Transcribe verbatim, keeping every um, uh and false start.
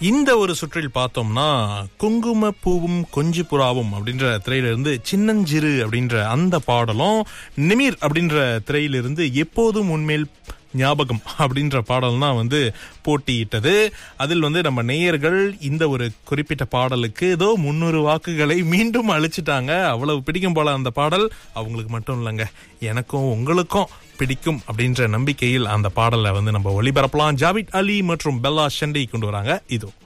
இந்த ஒரு சுற்றில் பார்த்தோம்னா குங்கும பூவும் கொஞ்சி புறாவும் அப்படின்ற திரையிலிருந்து சின்னஞ்சிறு அப்படின்ற அந்த பாடலும், நிமிர் அப்படின்ற திரையிலிருந்து எப்போதும் உன்மேல் ஞாபகம் அப்படின்ற பாடல் தான் வந்து போட்டியிட்டது. அதில் வந்து நம்ம நேயர்கள் இந்த ஒரு குறிப்பிட்ட பாடலுக்கு ஏதோ முன்னூறு வாக்குகளை மீண்டும் அழிச்சிட்டாங்க. அவ்வளவு பிடிக்கும் போல அந்த பாடல். அவங்களுக்கு மட்டும் இல்லைங்க, எனக்கும் உங்களுக்கும் பிடிக்கும் அப்படின்ற நம்பிக்கையில் அந்த பாடலை வந்து நம்ம ஒளிபரப்பலாம். ஜாவித் அலி மற்றும் பெல்லா ஷெண்டி கொண்டு வராங்க. இதோ